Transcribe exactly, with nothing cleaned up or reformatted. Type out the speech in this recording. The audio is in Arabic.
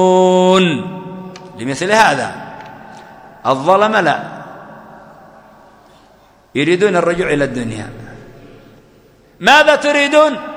لمثل هذا. الظلم لا، يريدون الرجوع إلى الدنيا. ماذا تريدون؟